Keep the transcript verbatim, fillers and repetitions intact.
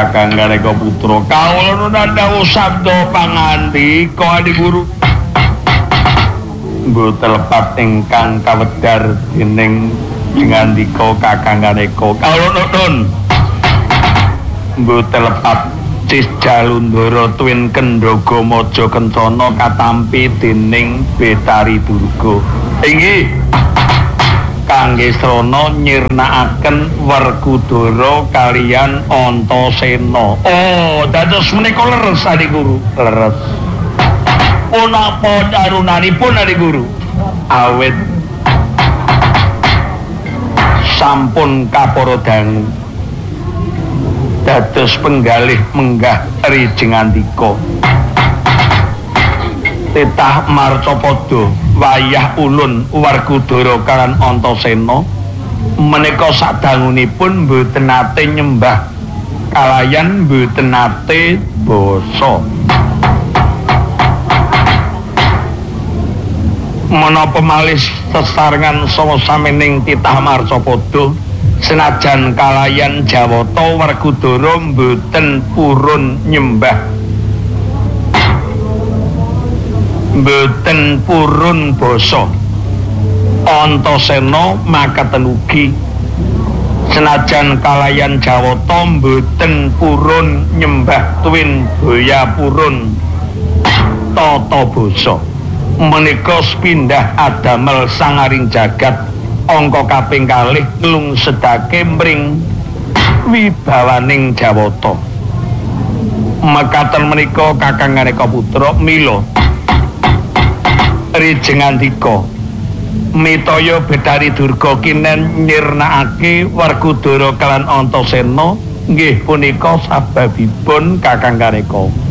Kakang Kaneka Putra kawula nandhawuh sabda pangandika Adi Guru. Mboten lepat ingkang kawedhar dening ngandika Kakang Kaneka kawula nuwun. Mboten lepat Cis Jalundara tuwin Kendaga Maja Kencana katampi dening Betari Durga. Inggih kangge srana nyirnakaken Werkudara kaliyan Antasena. Oh, dados menika leres Adi Guru. Leres. Punapa darunanipun Adi Guru? Awit sampun kapara dangu. Dados penggalih menggah rijeng andika. Titah Marcapada wayah ulun Werkudara kalan Antasena menika sadangunipun mboten nate nyembah kalayan mboten nate basa. Menapa malih sesarengan saha samening titah Marcapada senajan kalayan Jawata Werkudara mboten purun nyembah mboten purun basa. Antasena makaten ugi senajan kalayan Jawata mboten purun nyembah tuwin boya purun tata basa. Menika sepindah adamel sangaring jagat angka kaping kalih nglungsedake mring wibawaning Jawata. Mekaten menika Kakang Kaneka Putra mila rijeng andika mitaya Betari Durga kinen nyirnakake Werkudara kalan Antasena nggih punika sababipun Kakang Kaneka.